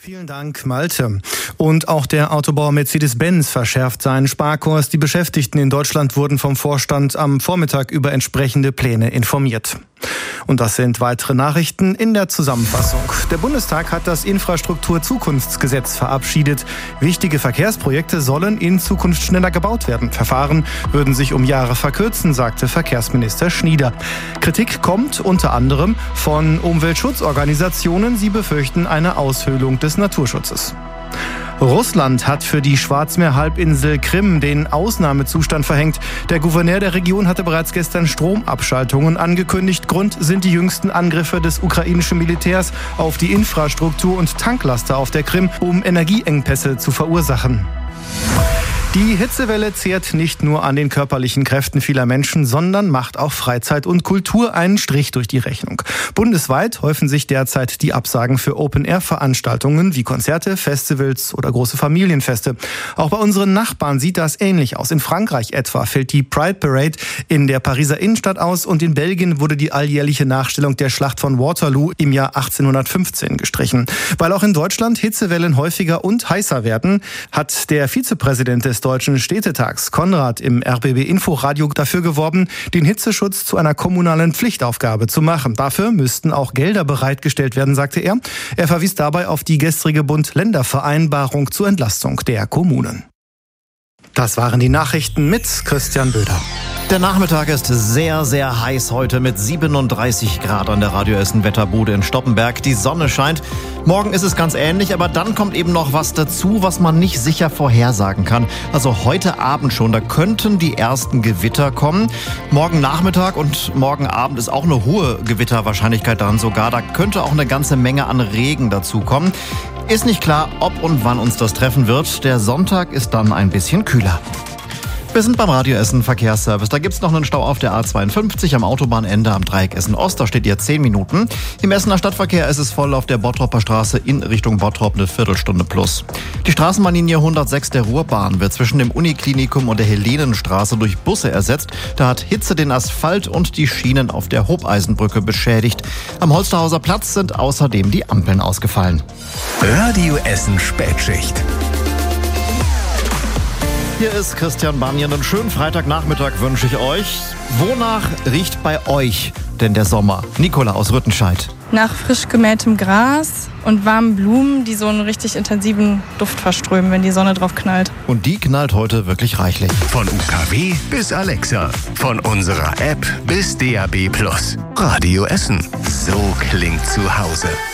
Vielen Dank, Malte. Und auch der Autobauer Mercedes-Benz verschärft seinen Sparkurs. Die Beschäftigten in Deutschland wurden vom Vorstand am Vormittag über entsprechende Pläne informiert. Und das sind weitere Nachrichten in der Zusammenfassung. Der Bundestag hat das Infrastruktur-Zukunftsgesetz verabschiedet. Wichtige Verkehrsprojekte sollen in Zukunft schneller gebaut werden. Verfahren würden sich um Jahre verkürzen, sagte Verkehrsminister Schnieder. Kritik kommt unter anderem von Umweltschutzorganisationen. Sie befürchten eine Aushöhlung des Naturschutzes. Russland hat für die Schwarzmeer-Halbinsel Krim den Ausnahmezustand verhängt. Der Gouverneur der Region hatte bereits gestern Stromabschaltungen angekündigt. Grund sind die jüngsten Angriffe des ukrainischen Militärs auf die Infrastruktur und Tanklaster auf der Krim, um Energieengpässe zu verursachen. Die Hitzewelle zehrt nicht nur an den körperlichen Kräften vieler Menschen, sondern macht auch Freizeit und Kultur einen Strich durch die Rechnung. Bundesweit häufen sich derzeit die Absagen für Open-Air-Veranstaltungen wie Konzerte, Festivals oder große Familienfeste. Auch bei unseren Nachbarn sieht das ähnlich aus. In Frankreich etwa fällt die Pride Parade in der Pariser Innenstadt aus und in Belgien wurde die alljährliche Nachstellung der Schlacht von Waterloo im Jahr 1815 gestrichen. Weil auch in Deutschland Hitzewellen häufiger und heißer werden, hat der Vizepräsident des Deutschen Städtetags Konrad im RBB Inforadio dafür geworben, den Hitzeschutz zu einer kommunalen Pflichtaufgabe zu machen. Dafür müssten auch Gelder bereitgestellt werden, sagte er. Er verwies dabei auf die gestrige Bund-Länder-Vereinbarung zur Entlastung der Kommunen. Das waren die Nachrichten mit Christian Böder. Der Nachmittag ist sehr, sehr heiß heute mit 37 Grad an der Radio Essen Wetterbude in Stoppenberg. Die Sonne scheint. Morgen ist es ganz ähnlich, aber dann kommt eben noch was dazu, was man nicht sicher vorhersagen kann. Also heute Abend schon, da könnten die ersten Gewitter kommen. Morgen Nachmittag und morgen Abend ist auch eine hohe Gewitterwahrscheinlichkeit dran sogar. Da könnte auch eine ganze Menge an Regen dazukommen. Ist nicht klar, ob und wann uns das treffen wird. Der Sonntag ist dann ein bisschen kühler. Wir sind beim Radio Essen Verkehrsservice. Da gibt's noch einen Stau auf der A52 am Autobahnende am Dreieck Essen Ost. Da steht ihr 10 Minuten. Im Essener Stadtverkehr ist es voll auf der Bottroper Straße in Richtung Bottrop eine Viertelstunde plus. Die Straßenbahnlinie 106 der Ruhrbahn wird zwischen dem Uniklinikum und der Helenenstraße durch Busse ersetzt. Da hat Hitze den Asphalt und die Schienen auf der Hobeisenbrücke beschädigt. Am Holsterhauser Platz sind außerdem die Ampeln ausgefallen. Radio Essen Spätschicht. Hier ist Christian Banjen. Einen schönen Freitagnachmittag wünsche ich euch. Wonach riecht bei euch denn der Sommer? Nicola aus Rüttenscheid. Nach frisch gemähtem Gras und warmen Blumen, die so einen richtig intensiven Duft verströmen, wenn die Sonne drauf knallt. Und die knallt heute wirklich reichlich. Von UKW bis Alexa. Von unserer App bis DAB+. Radio Essen. So klingt zu Hause.